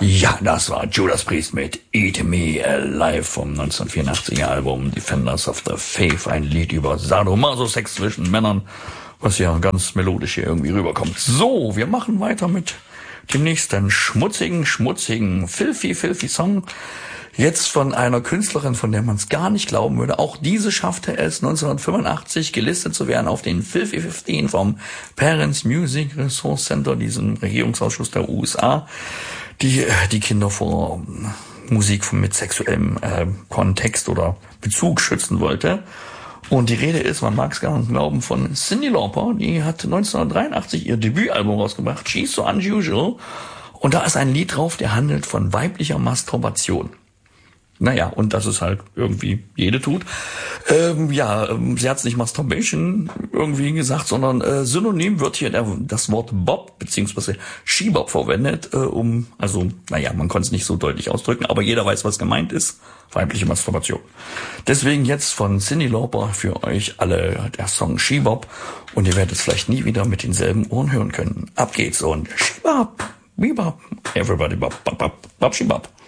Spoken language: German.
Ja, das war Judas Priest mit Eat Me Alive vom 1984er Album Defenders of the Faith, ein Lied über Sadomaso-Sex zwischen Männern, was ja ganz melodisch hier irgendwie rüberkommt. So, wir machen weiter mit dem nächsten schmutzigen, filthy Song. Jetzt von einer Künstlerin, von der man es gar nicht glauben würde. Auch diese schaffte es 1985 gelistet zu werden auf den Filthy 15 vom Parents Music Resource Center, diesem Regierungsausschuss der USA, die Kinder vor Musik mit sexuellem Kontext oder Bezug schützen wollte. Und die Rede ist, man mag es gar nicht glauben, von Cyndi Lauper. Die hat 1983 ihr Debütalbum rausgebracht, She's So Unusual. Und da ist ein Lied drauf, der handelt von weiblicher Masturbation. Naja, und das ist halt irgendwie jede tut. Sie hat es nicht Masturbation irgendwie gesagt, sondern synonym wird hier das Wort Bob bzw. She-Bop verwendet, man konnte es nicht so deutlich ausdrücken, aber jeder weiß, was gemeint ist. Weibliche Masturbation. Deswegen jetzt von Cyndi Lauper für euch alle der Song She-Bop und ihr werdet es vielleicht nie wieder mit denselben Ohren hören können. Ab geht's und She-Bop, Bebop, everybody bop, bop, bop, bop, She-Bop.